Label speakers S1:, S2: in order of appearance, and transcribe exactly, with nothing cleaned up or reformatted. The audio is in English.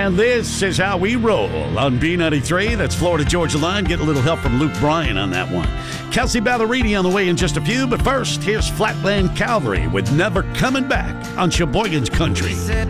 S1: And this is how we roll on B ninety-three. That's Florida Georgia Line. Get a little help from Luke Bryan on that one. Kelsey Ballerini on the way in just a few. But first, here's Flatland Calvary with Never Coming Back on Sheboygan's Country.